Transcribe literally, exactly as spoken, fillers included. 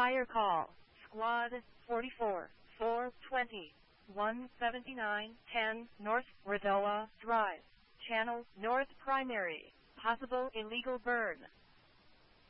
Fire call. Squad forty-four, four twenty, one seventy-nine, ten North Redowa Drive. Channel North Primary. Possible illegal burn.